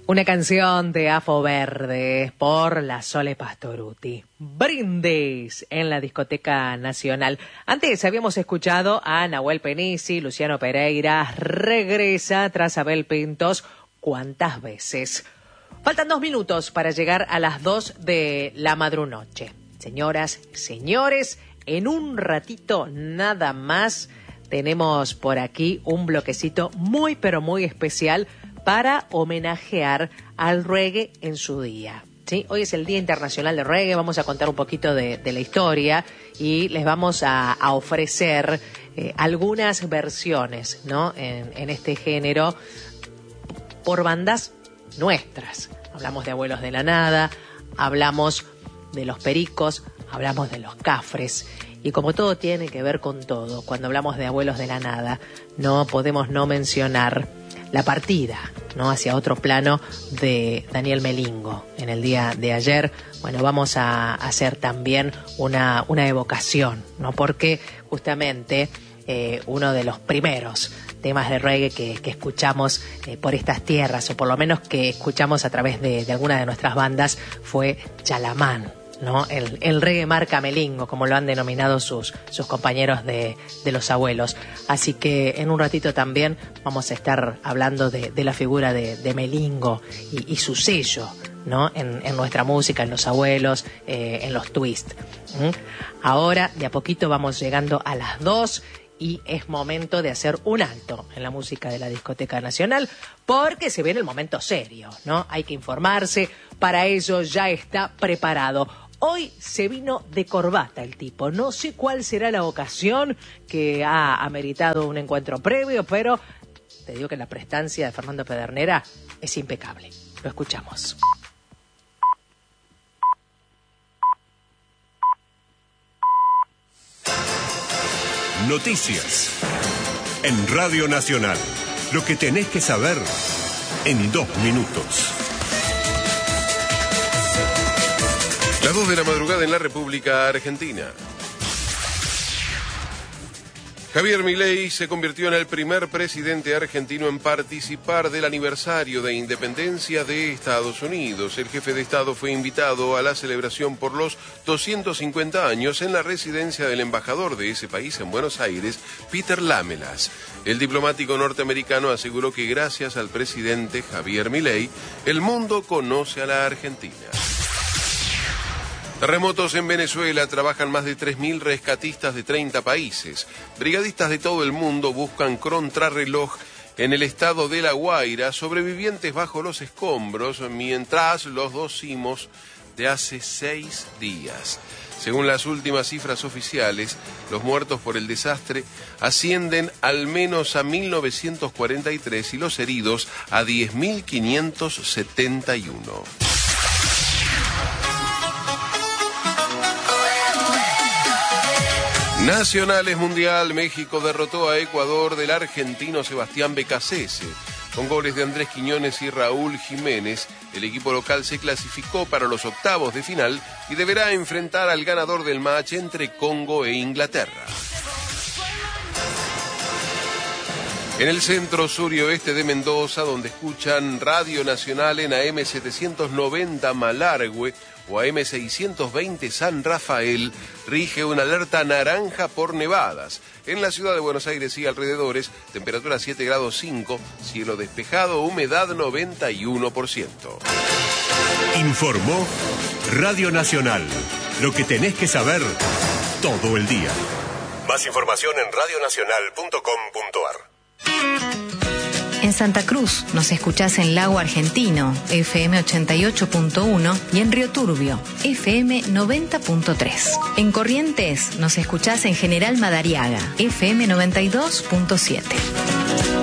Una canción de Afo Verde por la Sole Pastorutti. Brindis en la Discoteca Nacional. Antes habíamos escuchado a Nahuel Penisi, Luciano Pereira. Regresa tras Abel Pintos. ¿Cuántas veces? Faltan 2 minutos para llegar a las 2 de la madrunoche. Señoras, señores, en un ratito nada más tenemos por aquí un bloquecito muy pero muy especial para homenajear al reggae en su día. ¿Sí? Hoy es el Día Internacional del Reggae, vamos a contar un poquito de la historia y les vamos a ofrecer algunas versiones, ¿no? en este género por bandas nuestras. Hablamos de Abuelos de la Nada, hablamos de Los Pericos, hablamos de Los Cafres. Y como todo tiene que ver con todo, cuando hablamos de Abuelos de la Nada, no podemos no mencionar la partida, ¿no?, hacia otro plano de Daniel Melingo. En el día de ayer, bueno, vamos a hacer también una evocación, ¿no? Porque justamente uno de los primeros temas de reggae que escuchamos por estas tierras, o por lo menos que escuchamos a través de alguna de nuestras bandas, fue Chalamán, ¿no? El reggae marca Melingo, como lo han denominado sus compañeros de los abuelos. Así que en un ratito también vamos a estar hablando de la figura de Melingo y su sello, ¿no? en nuestra música, en los abuelos, en los twists. Ahora, de a poquito vamos llegando a las 2 y es momento de hacer un alto en la música de la Discoteca Nacional, porque se viene el momento serio, ¿no? Hay que informarse, para ello ya está preparado. Hoy se vino de corbata el tipo. No sé cuál será la ocasión que ha ameritado un encuentro previo, pero te digo que la prestancia de Fernando Pedernera es impecable. Lo escuchamos. Noticias en Radio Nacional. Lo que tenés que saber en 2 minutos. Las 2 de la madrugada en la República Argentina. Javier Milei se convirtió en el primer presidente argentino en participar del aniversario de independencia de Estados Unidos. El jefe de Estado fue invitado a la celebración por los 250 años en la residencia del embajador de ese país en Buenos Aires, Peter Lamelas. El diplomático norteamericano aseguró que gracias al presidente Javier Milei, el mundo conoce a la Argentina. Terremotos en Venezuela. Trabajan más de 3.000 rescatistas de 30 países. Brigadistas de todo el mundo buscan contrarreloj en el estado de La Guaira sobrevivientes bajo los escombros, mientras los 2 sismos de hace 6 días. Según las últimas cifras oficiales, los muertos por el desastre ascienden al menos a 1.943 y los heridos a 10.571. Nacionales Mundial. México derrotó a Ecuador del argentino Sebastián Becasese. Con goles de Andrés Quiñones y Raúl Jiménez, el equipo local se clasificó para los octavos de final y deberá enfrentar al ganador del match entre Congo e Inglaterra. En el centro sur y oeste de Mendoza, donde escuchan Radio Nacional en AM 790 Malargüe o AM 620 San Rafael, rige una alerta naranja por nevadas. En la ciudad de Buenos Aires y alrededores, temperatura 7 grados 5, cielo despejado, humedad 91%. Informó Radio Nacional. Lo que tenés que saber todo el día. Más información en radionacional.com.ar. En Santa Cruz nos escuchás en Lago Argentino, FM 88.1, y en Río Turbio, FM 90.3. En Corrientes nos escuchás en General Madariaga, FM 92.7.